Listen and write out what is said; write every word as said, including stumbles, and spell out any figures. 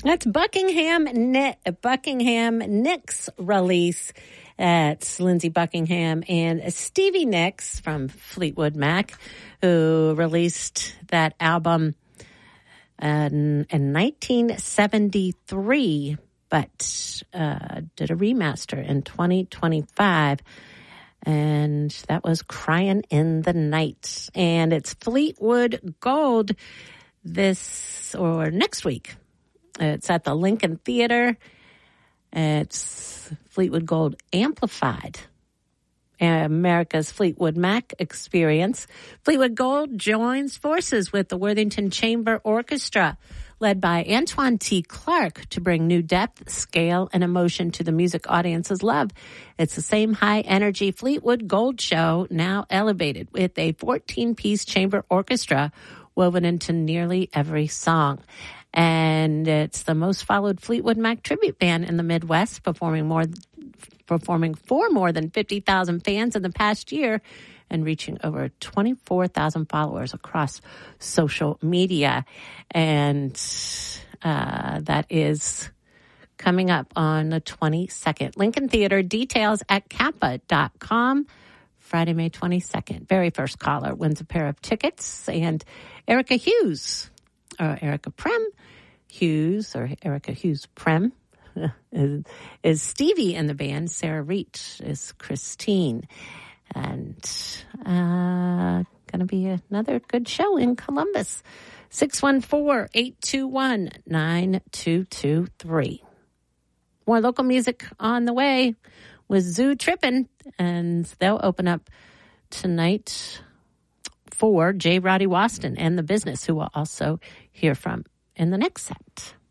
That's Buckingham Ni- Buckingham Nicks release. That's Lindsey Buckingham and Stevie Nicks from Fleetwood Mac, who released that album in, in nineteen seventy-three, but uh, did a remaster in twenty twenty-five. And that was Crying in the Night. And it's Fleetwood Gold this or next week. It's at the Lincoln Theater. It's Fleetwood Gold Amplified, America's Fleetwood Mac experience. Fleetwood Gold joins forces with the Worthington Chamber Orchestra, led by Antoine T. Clark, to bring new depth, scale, and emotion to the music audiences love. It's the same high-energy Fleetwood Gold show, now elevated with a fourteen-piece chamber orchestra woven into nearly every song. And it's the most followed Fleetwood Mac tribute band in the Midwest, performing more, performing for more than fifty thousand fans in the past year and reaching over twenty-four thousand followers across social media. And uh, that is coming up on the twenty-second. Lincoln Theater, details at kappa dot com. Friday, May twenty-second. Very first caller wins a pair of tickets. And Erica Hughes, or Erica Prem Hughes, or Erica Hughes Prem, is, is Stevie in the band. Sarah Reach is Christine. And uh, going to be another good show in Columbus. six one four, eight two one, nine two two three. More local music on the way with Zoo Trippin', and they'll open up tonight for J. Roddy Waston and The Business, who we'll also hear from in the next set.